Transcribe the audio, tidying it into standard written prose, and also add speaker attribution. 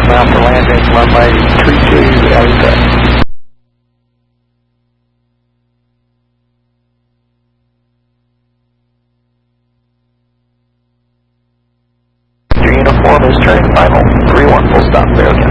Speaker 1: mile for landing, runway 32 Delta. Your uniform is turning final, 3-1 full stop, there again.